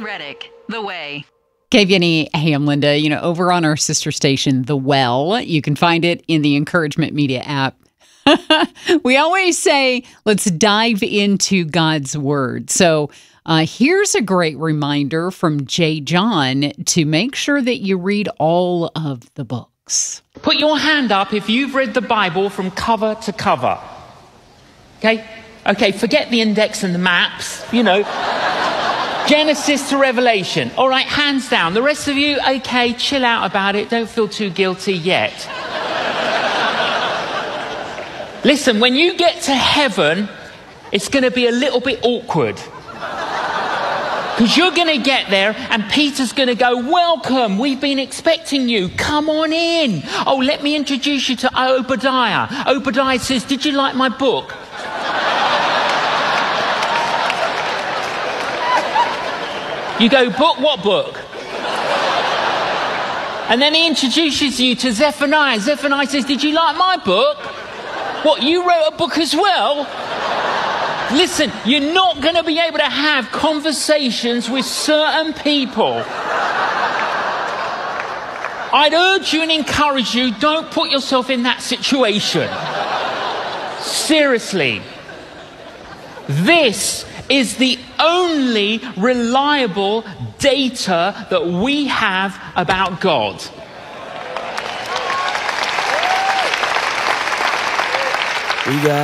John Reddick, The Way. Okay, Vinny. Hey, I'm Linda. Over on our sister station, The Well, you can find it in the Encouragement Media app. We always say, let's dive into God's Word. So here's a great reminder from J. John to make sure that you read all of the books. Put your hand up if you've read the Bible from cover to cover. Okay, forget the index and the maps, Genesis to Revelation. All right, hands down. The rest of you, okay, chill out about it. Don't feel too guilty yet. Listen, when you get to heaven, it's going to be a little bit awkward. Because you're going to get there and Peter's going to go, welcome, we've been expecting you. Come on in. Oh, let me introduce you to Obadiah. Obadiah says, did you like my book? You go, book? What book? And then he introduces you to Zephaniah. Zephaniah says, did you like my book? What, you wrote a book as well? Listen, you're not going to be able to have conversations with certain people. I'd urge you and encourage you, don't put yourself in that situation. Seriously. This is the only reliable data that we have about God. We got